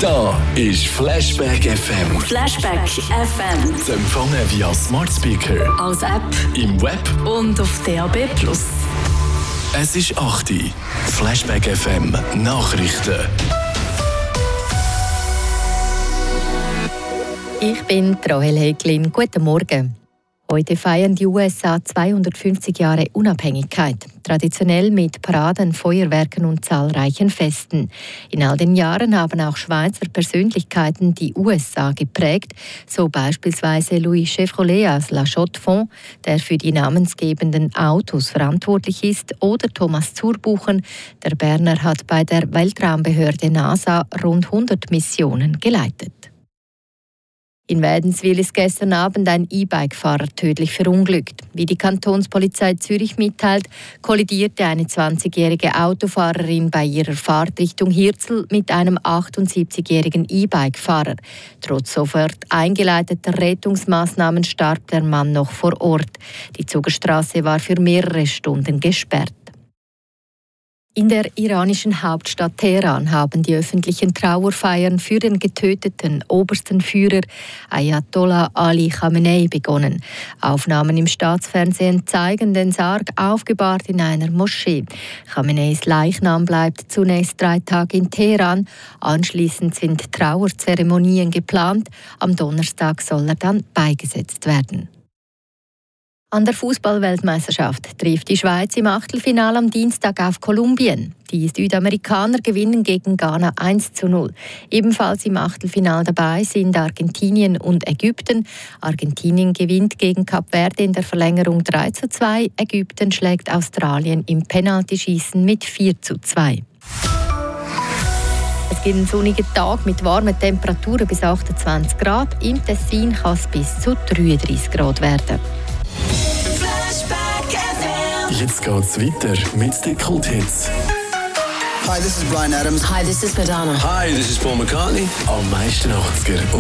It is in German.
Da ist Flashback FM. Flashback FM. Zu empfangen via Smart Speaker, Als App im Web. und auf DAB+. Es ist 8 Uhr. Flashback FM Nachrichten. Ich bin Rahel Heglin. Guten Morgen. Heute feiern die USA 250 Jahre Unabhängigkeit. Traditionell mit Paraden, Feuerwerken und zahlreichen Festen. In all den Jahren haben auch Schweizer Persönlichkeiten die USA geprägt, so beispielsweise Louis Chevrolet aus La Chaux-de-Fonds, der für die namensgebenden Autos verantwortlich ist, oder Thomas Zurbuchen, der Berner hat bei der Weltraumbehörde NASA rund 100 Missionen geleitet. In Wädenswil ist gestern Abend ein E-Bike-Fahrer tödlich verunglückt. Wie die Kantonspolizei Zürich mitteilt, kollidierte eine 20-jährige Autofahrerin bei ihrer Fahrt Richtung Hirzel mit einem 78-jährigen E-Bike-Fahrer. Trotz sofort eingeleiteter Rettungsmaßnahmen starb der Mann noch vor Ort. Die Zugerstraße war für mehrere Stunden gesperrt. In der iranischen Hauptstadt Teheran haben die öffentlichen Trauerfeiern für den getöteten obersten Führer Ayatollah Ali Khamenei begonnen. Aufnahmen im Staatsfernsehen zeigen den Sarg aufgebahrt in einer Moschee. Khameneis Leichnam bleibt zunächst 3 Tage in Teheran. Anschließend sind Trauerzeremonien geplant. Am Donnerstag soll er dann beigesetzt werden. An der Fußball-Weltmeisterschaft trifft die Schweiz im Achtelfinale am Dienstag auf Kolumbien. Die Südamerikaner gewinnen gegen Ghana 1:0. Ebenfalls im Achtelfinale dabei sind Argentinien und Ägypten. Argentinien gewinnt gegen Kap Verde in der Verlängerung 3:2. Ägypten schlägt Australien im Penaltyschießen mit 4:2. Es gibt einen sonnigen Tag mit warmen Temperaturen bis 28 Grad. Im Tessin kann es bis zu 33 Grad werden. Jetzt geht's weiter mit den Kulthits. Hi, this is Bryan Adams. Hi, this is Madonna. Hi, this is Paul McCartney. Am meisten 80er